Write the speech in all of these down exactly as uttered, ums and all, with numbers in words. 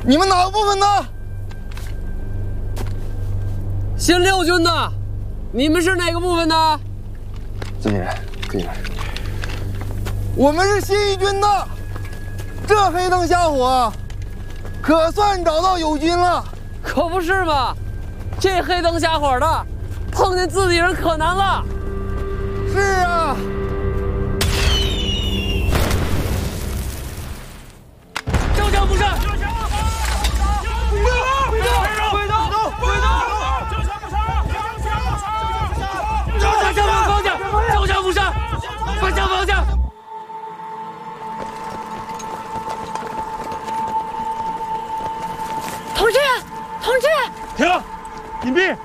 你们哪个部分的？ 新六军的，你们是哪个部分的？ 自己人，自己人。 我们是新一军的。这黑灯瞎火，可算找到友军了。 可不是嘛，这黑灯瞎火的，碰见自己人可难了。 是啊。 招降不善。 招降不善，反向方向。 同志，同志， 停！隐蔽！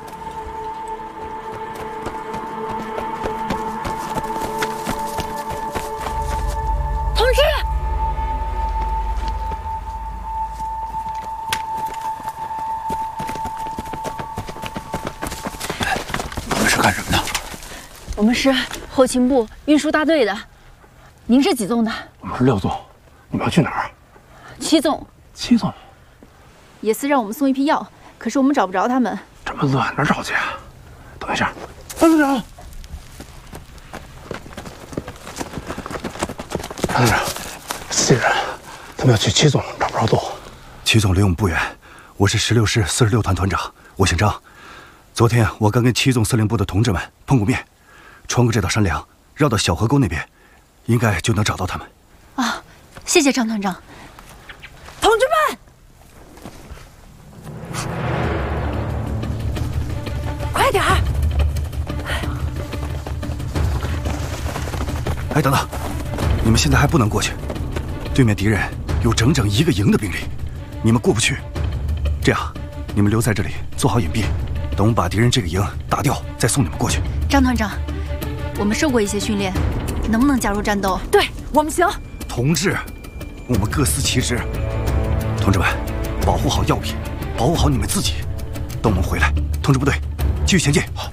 同志， 你们是干什么的？ 我们是后勤部运输大队的，您是几纵的？ 我们是六纵，你们要去哪儿？ 七纵。 七纵。 野司让我们送一批药，可是我们找不着他们。 这么乱，哪找去啊？等一下，潘队长。潘队长，四人，他们要去七纵，找不着路。 七纵离我们不远，我是十六师四十六团团长，我姓张。昨天我刚跟七纵司令部的同志们碰过面。 穿过这道山梁，绕到小河沟那边，应该就能找到他们。 啊，谢谢张团长。同志们，快点儿！ 哎，等等，你们现在还不能过去，对面敌人有整整一个营的兵力，你们过不去。这样，你们留在这里做好隐蔽，等我们把敌人这个营打掉，再送你们过去。 张团长。 我们受过一些训练，能不能加入战斗？对我们行。 同志，我们各司其职。同志们，保护好药品，保护好你们自己。等我们回来，通知部队，继续前进。好。